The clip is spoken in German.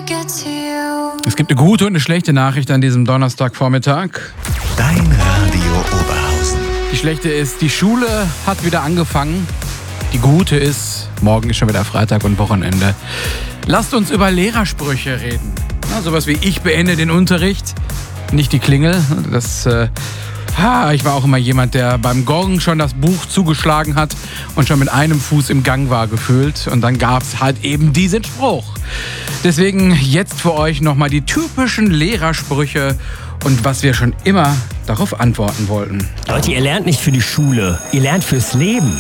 Es gibt eine gute und eine schlechte Nachricht an diesem Donnerstagvormittag. Dein Radio Oberhausen. Die schlechte ist, die Schule hat wieder angefangen. Die gute ist, morgen ist schon wieder Freitag und Wochenende. Lasst uns über Lehrersprüche reden. Na, sowas wie ich beende den Unterricht, nicht die Klingel. Ich war auch immer jemand, der beim Gong schon das Buch zugeschlagen hat und schon mit einem Fuß im Gang war gefühlt. Und dann gab es halt eben diesen Spruch. Deswegen jetzt für euch nochmal die typischen Lehrersprüche und was wir schon immer darauf antworten wollten. Leute, ihr lernt nicht für die Schule, ihr lernt fürs Leben.